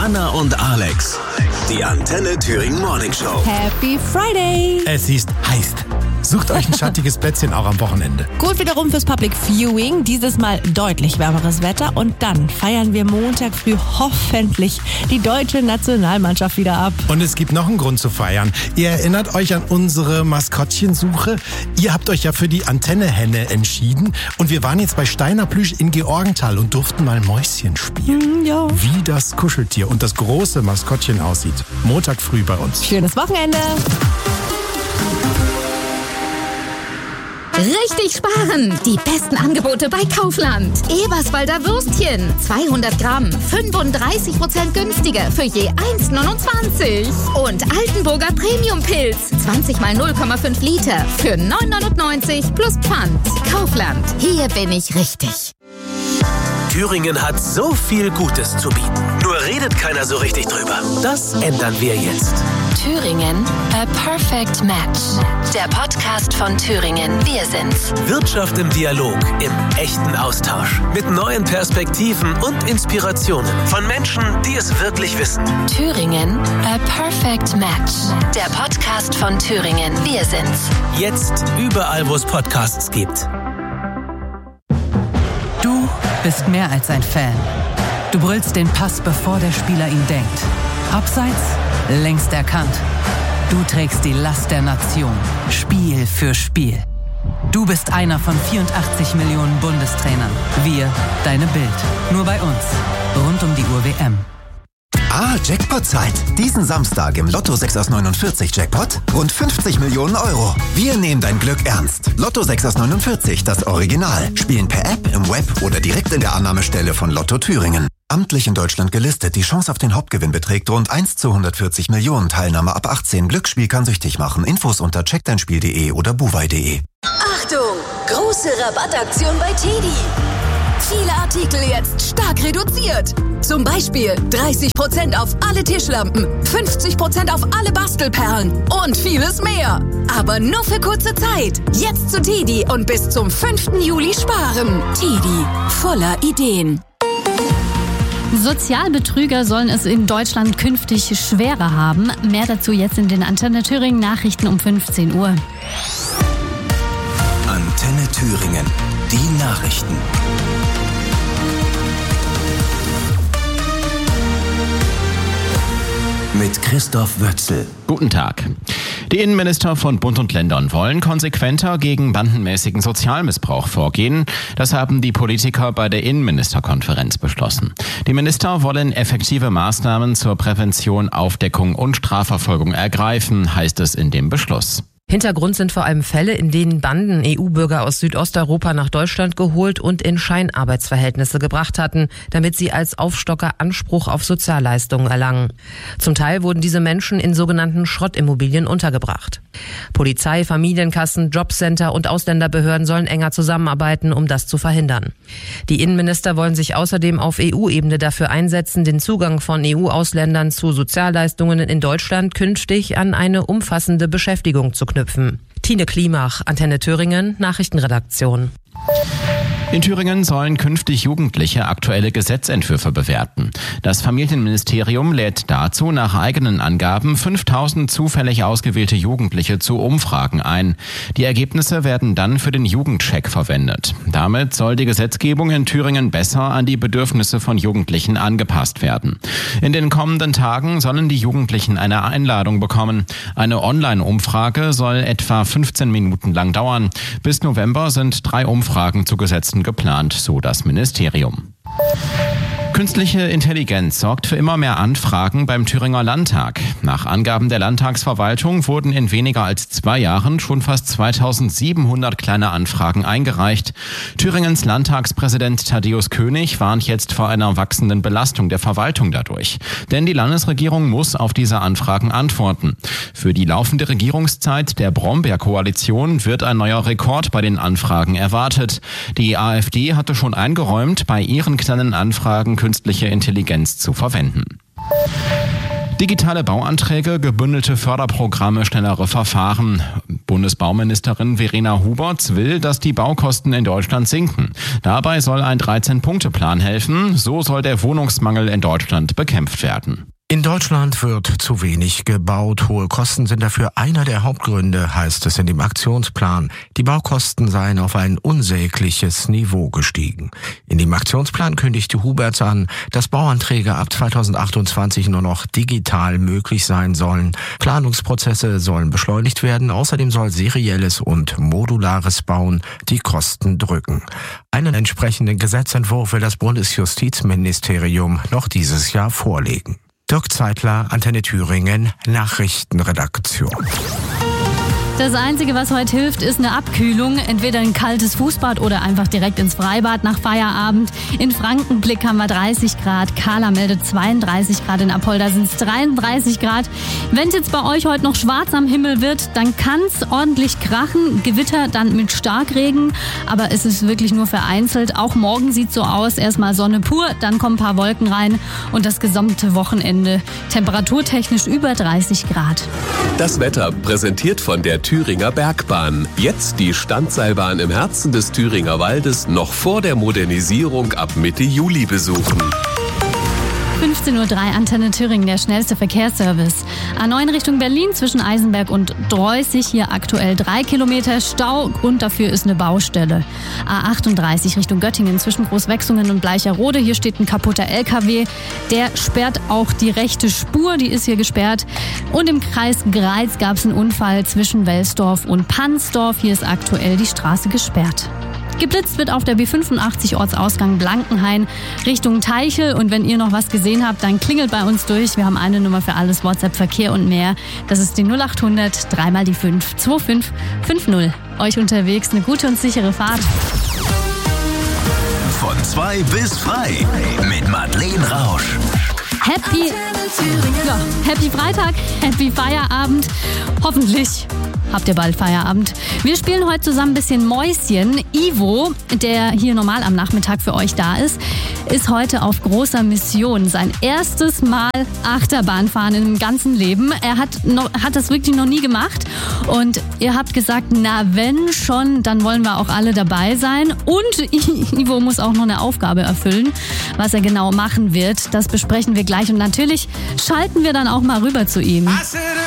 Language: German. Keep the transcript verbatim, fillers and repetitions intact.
Anna und Alex. Die Antenne Thüringen Morning Show. Happy Friday! Es ist heiß. Sucht euch ein schattiges Plätzchen auch am Wochenende. Gut wiederum fürs Public Viewing. Dieses Mal deutlich wärmeres Wetter. Und dann feiern wir Montag früh hoffentlich die deutsche Nationalmannschaft wieder ab. Und es gibt noch einen Grund zu feiern. Ihr erinnert euch an unsere Maskottchensuche? Ihr habt euch ja für die Antenne-Henne entschieden. Und wir waren jetzt bei Steiner Plüsch in Georgenthal und durften mal Mäuschen spielen. Mm, ja. Wie das Kuscheltier und das große Maskottchen aussieht. Montag früh bei uns. Schönes Wochenende. Richtig sparen! Die besten Angebote bei Kaufland. Eberswalder Würstchen. zweihundert Gramm. fünfunddreißig Prozent günstiger für je eins neunundzwanzig. Und Altenburger Premium-Pilz. zwanzig mal null Komma fünf Liter für neun neunundneunzig plus Pfand. Kaufland. Hier bin ich richtig. Thüringen hat so viel Gutes zu bieten. Nur redet keiner so richtig drüber. Das ändern wir jetzt. Thüringen, a perfect match. Der Podcast von Thüringen, wir sind's. Wirtschaft im Dialog, im echten Austausch. Mit neuen Perspektiven und Inspirationen von Menschen, die es wirklich wissen. Thüringen, a perfect match. Der Podcast von Thüringen, wir sind's. Jetzt überall, wo es Podcasts gibt. Du bist mehr als ein Fan. Du brüllst den Pass, bevor der Spieler ihn denkt. Abseits, längst erkannt. Du trägst die Last der Nation, Spiel für Spiel. Du bist einer von vierundachtzig Millionen Bundestrainern. Wir, deine Bild. Nur bei uns. Rund um die Uhr W M. Ah, Jackpot-Zeit. Diesen Samstag im Lotto sechs aus neunundvierzig Jackpot rund fünfzig Millionen Euro. Wir nehmen dein Glück ernst. Lotto sechs aus neunundvierzig, das Original. Spielen per App, im Web oder direkt in der Annahmestelle von Lotto Thüringen. Amtlich in Deutschland gelistet. Die Chance auf den Hauptgewinn beträgt rund eins zu hundertvierzig Millionen. Teilnahme ab achtzehn. Glücksspiel kann süchtig machen. Infos unter check dein spiel punkt de oder buwei punkt de. Achtung! Große Rabattaktion bei Tedi. Viele Artikel jetzt stark reduziert. Zum Beispiel dreißig Prozent auf alle Tischlampen, fünfzig Prozent auf alle Bastelperlen und vieles mehr. Aber nur für kurze Zeit. Jetzt zu Tedi und bis zum fünften Juli sparen. Tedi, voller Ideen. Sozialbetrüger sollen es in Deutschland künftig schwerer haben. Mehr dazu jetzt in den Antenne Thüringen Nachrichten um fünfzehn Uhr. Antenne Thüringen, die Nachrichten. Mit Christoph Wötzel. Guten Tag. Die Innenminister von Bund und Ländern wollen konsequenter gegen bandenmäßigen Sozialmissbrauch vorgehen. Das haben die Politiker bei der Innenministerkonferenz beschlossen. Die Minister wollen effektive Maßnahmen zur Prävention, Aufdeckung und Strafverfolgung ergreifen, heißt es in dem Beschluss. Hintergrund sind vor allem Fälle, in denen Banden E U-Bürger aus Südosteuropa nach Deutschland geholt und in Scheinarbeitsverhältnisse gebracht hatten, damit sie als Aufstocker Anspruch auf Sozialleistungen erlangen. Zum Teil wurden diese Menschen in sogenannten Schrottimmobilien untergebracht. Polizei, Familienkassen, Jobcenter und Ausländerbehörden sollen enger zusammenarbeiten, um das zu verhindern. Die Innenminister wollen sich außerdem auf E U-Ebene dafür einsetzen, den Zugang von E U-Ausländern zu Sozialleistungen in Deutschland künftig an eine umfassende Beschäftigung zu knüpfen. Tine Klimach, Antenne Thüringen, Nachrichtenredaktion. In Thüringen sollen künftig Jugendliche aktuelle Gesetzentwürfe bewerten. Das Familienministerium lädt dazu nach eigenen Angaben fünftausend zufällig ausgewählte Jugendliche zu Umfragen ein. Die Ergebnisse werden dann für den Jugendcheck verwendet. Damit soll die Gesetzgebung in Thüringen besser an die Bedürfnisse von Jugendlichen angepasst werden. In den kommenden Tagen sollen die Jugendlichen eine Einladung bekommen. Eine Online-Umfrage soll etwa fünfzehn Minuten lang dauern. Bis November sind drei Umfragen zu Gesetzen geplant, so das Ministerium. Künstliche Intelligenz sorgt für immer mehr Anfragen beim Thüringer Landtag. Nach Angaben der Landtagsverwaltung wurden in weniger als zwei Jahren schon fast zweitausendsiebenhundert kleine Anfragen eingereicht. Thüringens Landtagspräsident Thaddäus König warnt jetzt vor einer wachsenden Belastung der Verwaltung dadurch. Denn die Landesregierung muss auf diese Anfragen antworten. Für die laufende Regierungszeit der Brombeer-Koalition wird ein neuer Rekord bei den Anfragen erwartet. Die AfD hatte schon eingeräumt, bei ihren kleinen Anfragen künstliche Intelligenz zu verwenden. Digitale Bauanträge, gebündelte Förderprogramme, schnellere Verfahren. Bundesbauministerin Verena Huberts will, dass die Baukosten in Deutschland sinken. Dabei soll ein dreizehn-Punkte-Plan helfen. So soll der Wohnungsmangel in Deutschland bekämpft werden. In Deutschland wird zu wenig gebaut. Hohe Kosten sind dafür einer der Hauptgründe, heißt es in dem Aktionsplan. Die Baukosten seien auf ein unsägliches Niveau gestiegen. In dem Aktionsplan kündigte Huberts an, dass Bauanträge ab zweitausendachtundzwanzig nur noch digital möglich sein sollen. Planungsprozesse sollen beschleunigt werden. Außerdem soll serielles und modulares Bauen die Kosten drücken. Einen entsprechenden Gesetzentwurf will das Bundesjustizministerium noch dieses Jahr vorlegen. Dirk Zeitler, Antenne Thüringen, Nachrichtenredaktion. Das Einzige, was heute hilft, ist eine Abkühlung. Entweder ein kaltes Fußbad oder einfach direkt ins Freibad nach Feierabend. In Frankenblick haben wir dreißig Grad. Kahla meldet zweiunddreißig Grad. In Apolda sind es dreiunddreißig Grad. Wenn es jetzt bei euch heute noch schwarz am Himmel wird, dann kann es ordentlich krachen. Gewitter dann mit Starkregen. Aber es ist wirklich nur vereinzelt. Auch morgen sieht es so aus. Erstmal Sonne pur, dann kommen ein paar Wolken rein. Und das gesamte Wochenende temperaturtechnisch über dreißig Grad. Das Wetter präsentiert von der Thüringer Bergbahn. Jetzt die Standseilbahn im Herzen des Thüringer Waldes noch vor der Modernisierung ab Mitte Juli besuchen. fünfzehn Uhr drei Antenne Thüringen, der schnellste Verkehrsservice. A neun Richtung Berlin zwischen Eisenberg und Dreußig, hier aktuell drei Kilometer Stau. Grund dafür ist eine Baustelle. A achtunddreißig Richtung Göttingen zwischen Großwechsungen und Bleicherode. Hier steht ein kaputter L K W. Der sperrt auch die rechte Spur, die ist hier gesperrt. Und im Kreis Greiz gab es einen Unfall zwischen Welsdorf und Pansdorf. Hier ist aktuell die Straße gesperrt. Geblitzt wird auf der B fünfundachtzig Ortsausgang Blankenhain Richtung Teichel. Und wenn ihr noch was gesehen habt, dann klingelt bei uns durch. Wir haben eine Nummer für alles, WhatsApp, Verkehr und mehr. Das ist die null acht hundert, dreimal die fünf, zwei fünf fünf null. Euch unterwegs eine gute und sichere Fahrt. Von zwei bis frei mit Madeleine Rausch. Happy, ja, Happy Freitag, Happy Feierabend. Hoffentlich habt ihr bald Feierabend. Wir spielen heute zusammen ein bisschen Mäuschen. Ivo, der hier normal am Nachmittag für euch da ist, ist heute auf großer Mission. Sein erstes Mal Achterbahnfahren im ganzen Leben. Er hat, noch, hat das wirklich noch nie gemacht. Und ihr habt gesagt, na wenn schon, dann wollen wir auch alle dabei sein. Und Ivo muss auch noch eine Aufgabe erfüllen. Was er genau machen wird, das besprechen wir gleich. Und natürlich schalten wir dann auch mal rüber zu ihm.